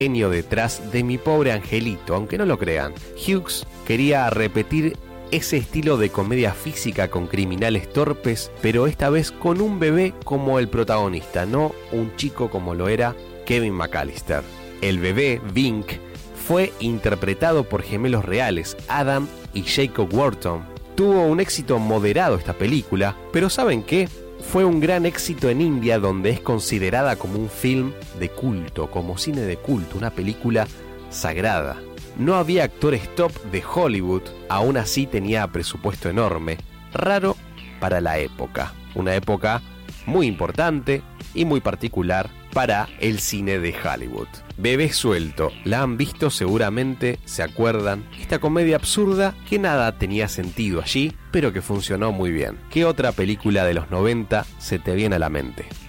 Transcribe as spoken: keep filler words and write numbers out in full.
genio detrás de Mi Pobre Angelito, aunque no lo crean. Hughes quería repetir ese estilo de comedia física con criminales torpes, pero esta vez con un bebé como el protagonista, no un chico como lo era Kevin McAllister. El bebé, Vink, fue interpretado por gemelos reales, Adam y Jacob Wharton. Tuvo un éxito moderado esta película, pero ¿saben qué? Fue un gran éxito en India, donde es considerada como un film de culto, como cine de culto, una película sagrada. No había actores top de Hollywood, aún así tenía presupuesto enorme, raro para la época. Una época muy importante y muy particular para el cine de Hollywood. Bebé Suelto, la han visto seguramente, se acuerdan. Esta comedia absurda que nada tenía sentido allí, pero que funcionó muy bien. ¿Qué otra película de los noventa se te viene a la mente?